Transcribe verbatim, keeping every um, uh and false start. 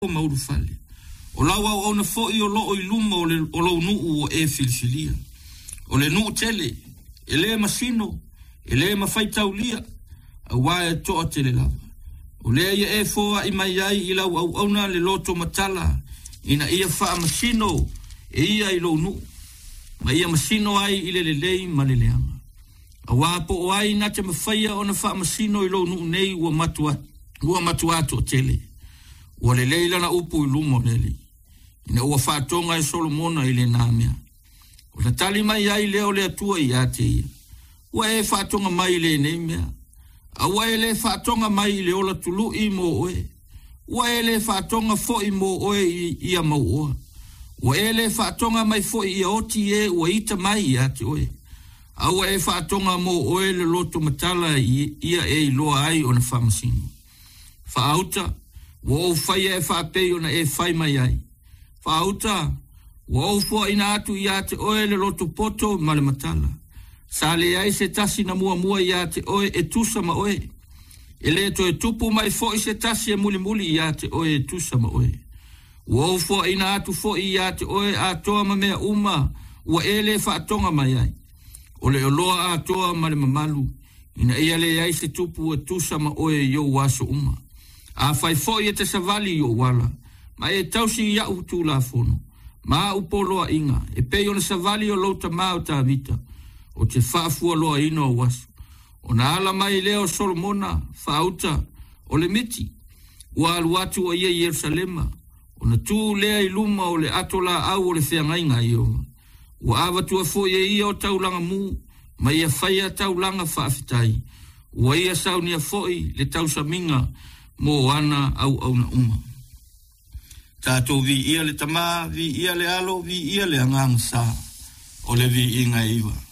o mauru fale. O lawa o na fo i o lo o iluma o le o lo nuu o e filfilia. O le nuu tele, e le masino, e le mawhaitaulia, a wae toa tele lava. O le ia e foa i mai ai i lau au auna le loto matala, ina ia faa masino, e ia i lo nuu. Ma ia masino ai i le lelei ma le leanga. A wapo o ai na te mawhaia o na faa masino i lo nuu nei ua matua, ua matua to tele. Ua le leila na upu i lumo leli. Ina ua whātonga e Solomona i le nāmea. O la tali mai ai leo le atua i ate ia. Ua e whātonga mai le neimea. A ua e le whātonga mai le ola tulu i mo oe. Ua e le whātonga fo i mo oe i ia mau oa. Ua e le whātonga mai fo i oti e ua ita mai i ate oe. A ua e whātonga mo oe le loto matala ia e i loa ai o na whamasino. Whaauta, ua o whaia e whāpei o na e whai mai ai. Whaauta, ua o fua ina atu i ate oe le loto poto ma le matala. Sa le ai se tasi na mua mua i ate oe e tusa ma oe. E le to e tupu mai fo i se tasi e muli muli i ate oe e tusa ma oe. Ua o fua ina atu fo i ate oe a toa ma mea uma, ua e le whaatonga mai ai. O le oloa a toa ma le mamalu, ina ia le ai se tupu e tusa ma oe yo waso uma. A fai fo i e te savali yo wala, ma e tausi i au tu la fono. Ma upoloa inga, e pei o na savali o louta maa o ta vita, o te whaafua loa ino o waso. O na ala mai leo Solomona, whaauta, o le miti, ua aluatu o ia i Yerusalema, o na tū lea i luma o le atola au o le whiangainga i oa. Ua awatua fo ia ia o taulanga mu, ma ia whaia taulanga whaafitai, ua ia saunia foi le tausaminga mo ana au au na uma. Tātou vi ia le tamā, vi ia le alo, vi ia le angang sa, o le vi inga iwa.